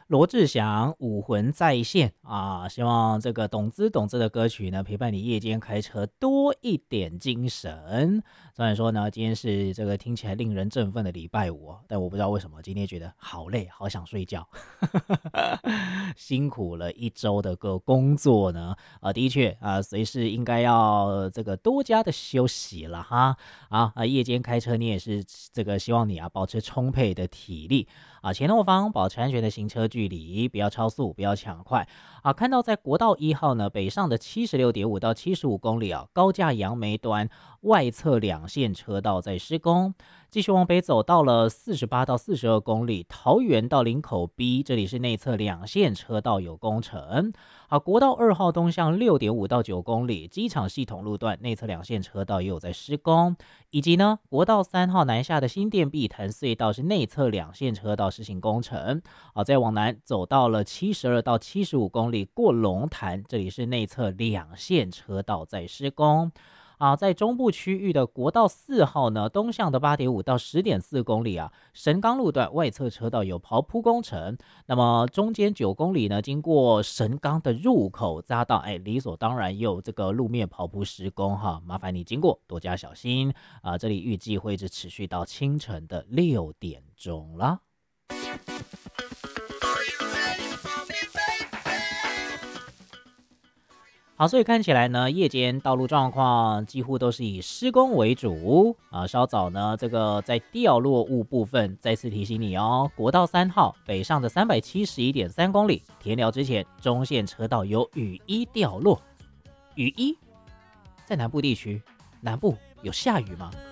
罗志祥武魂再现啊！希望这个懂之的歌曲呢，陪伴你夜间开车多一点精神。虽然说呢，今天是这个听起来令人振奋的礼拜五哦，但我不知道为什么今天觉得好累，好想睡觉。辛苦了一周的个工作呢，的确啊，随时应该要这个多加的休息了哈。夜间开车你也是这个希望你保持充沛的体力。前后方保持安全的行车距离，不要超速，不要抢快。看到在国道1号呢，北上的76.5到75公里高架杨梅端外侧2线车道在施工，继续往北走到了48到42公里，桃园到林口 B 这里是内侧2线车道有工程。国道2号东向6.5到9公里，机场系统路段内侧2线车道也有在施工，以及呢国道3号南下的新店碧潭隧道是内侧2线车道施行工程。再往南走到了72到75公里，过龙潭这里是内侧2线车道在施工。在中部区域的国道4号呢，东向的8.5到10.4公里神冈路段外侧车道有刨铺工程，那么中间9公里呢，经过神冈的入口匝道，理所当然也有这个路面刨铺施工麻烦你经过多加小心这里预计会一直持续到清晨的6点钟了。好，所以看起来呢，夜间道路状况几乎都是以施工为主稍早呢，这个在掉落物部分再次提醒你哦，国道3号北上的371.3公里，田寮之前中线车道有雨衣掉落。雨衣在南部地区，南部有下雨吗？